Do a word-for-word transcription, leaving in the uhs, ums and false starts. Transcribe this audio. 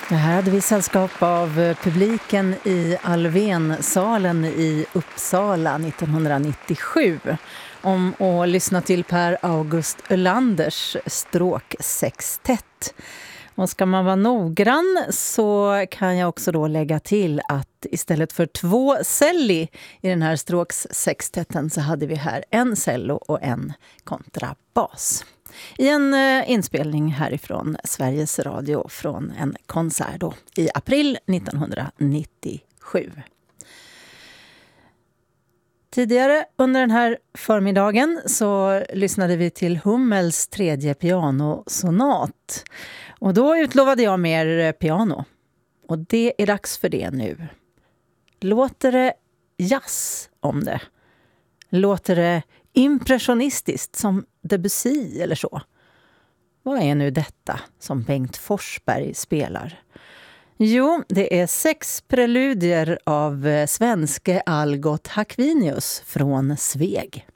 Det här hade vi sällskap av publiken i Alvensalen i Uppsala nittonhundranittiosju om att lyssna till Per August Ölanders stråksextett. Och ska man vara noggrann så kan jag också då lägga till att istället för två celli i den här stråksextetten så hade vi här en cello och en kontrabas. I en eh, inspelning härifrån Sveriges Radio från en konsert då, i april nittonhundranittiosju. Tidigare under den här förmiddagen så lyssnade vi till Hummels tredje pianosonat. Och då utlovade jag mer piano. Och det är dags för det nu. Låter det jazz om det? Låter det impressionistiskt som Debussy eller så? Vad är nu detta som Bengt Forsberg spelar? Jo, det är sex preludier av svenske Algot Hakvinius från Sveg.